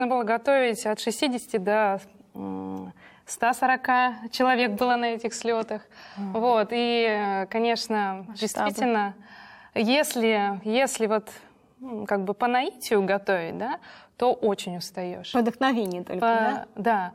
Нужно было готовить от 60 до 140 человек было на этих слетах. Вот. И, конечно, действительно, если вот как бы по наитию готовить, да, то очень устаешь. По вдохновению только, да? Да.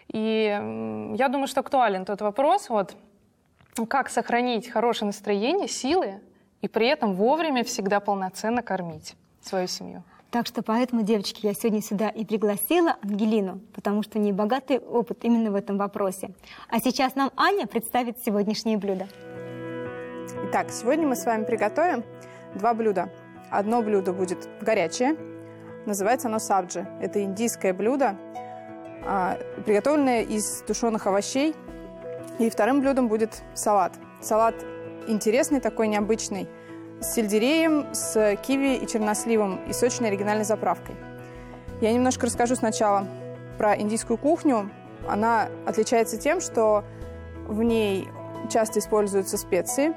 И я думаю, что актуален тот вопрос, вот, как сохранить хорошее настроение, силы, и при этом вовремя всегда полноценно кормить свою семью. Так что поэтому, девочки, я сегодня сюда и пригласила Ангелину, потому что у нее богатый опыт именно в этом вопросе. А сейчас нам Аня представит сегодняшнее блюдо. Итак, сегодня мы с вами приготовим два блюда. Одно блюдо будет горячее, называется оно сабджи. Это индийское блюдо, приготовленное из тушеных овощей. И вторым блюдом будет салат. Салат интересный, такой необычный, с сельдереем, с киви и черносливом и с очень оригинальной заправкой. Я немножко расскажу сначала про индийскую кухню. Она отличается тем, что в ней часто используются специи.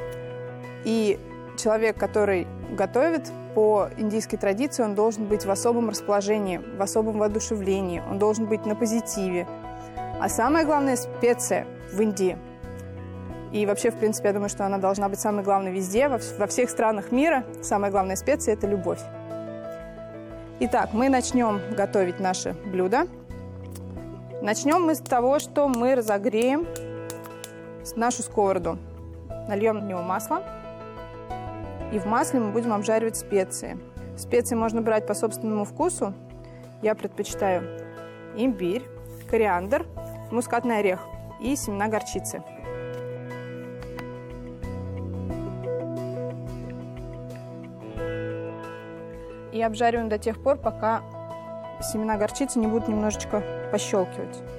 И человек, который готовит по индийской традиции, он должен быть в особом расположении, в особом воодушевлении, он должен быть на позитиве. А самая главная специя в Индии, и вообще, в принципе, я думаю, что она должна быть самой главной везде, во всех странах мира, самая главная специя – это любовь. Итак, мы начнем готовить наше блюдо. Начнем мы с того, что мы разогреем нашу сковороду. Нальем в него масло. И в масле мы будем обжаривать специи. Специи можно брать по собственному вкусу. Я предпочитаю имбирь, кориандр, мускатный орех и семена горчицы. И обжариваем до тех пор, пока семена горчицы не будут немножечко пощелкивать.